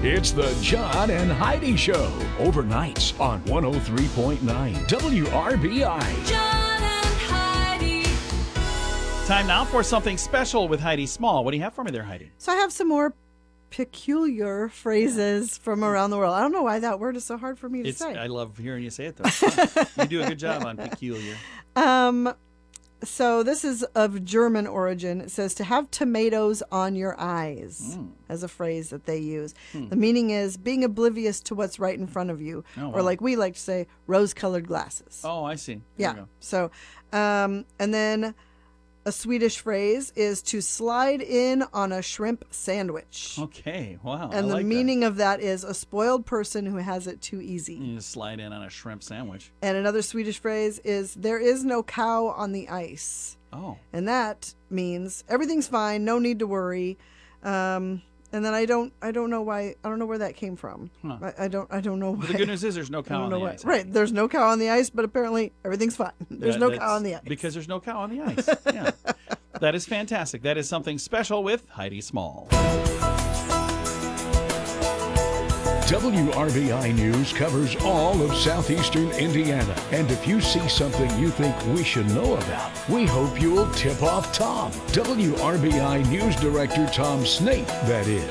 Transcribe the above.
It's the John and Heidi Show. Overnights on 103.9 WRBI. John and Heidi. Time now for something special with Heidi Small. What do you have for me there, Heidi? So I have some more peculiar phrases from around the world. I don't know why that word is so hard for me to say. I love hearing you say it, though. You do a good job on peculiar. So this is of German origin. It says to have tomatoes on your eyes as a phrase that they use. The meaning is being oblivious to what's right in front of you. Oh, wow. Or like we like to say, rose-colored glasses. Oh, I see. There yeah. we go. So, and then a Swedish phrase is to slide in on a shrimp sandwich. Okay, wow. And I the like meaning of that is a spoiled person who has it too easy. that. You just slide in on a shrimp sandwich. And another Swedish phrase is there is no cow on the ice. Oh. And that means everything's fine, no need to worry. And then I don't know why, I don't know where that came from. Huh. I don't know why. But the good news is there's no I cow don't on know the why. ice. Right, there's no cow on the ice, but apparently everything's fine. There's no cow on the ice. Because there's no cow on the ice. Yeah. That is fantastic. That is something special with Heidi Small. WRBI News covers all of southeastern Indiana. And if you see something you think we should know about, we hope you'll tip off Tom. WRBI News Director Tom Snape, that is.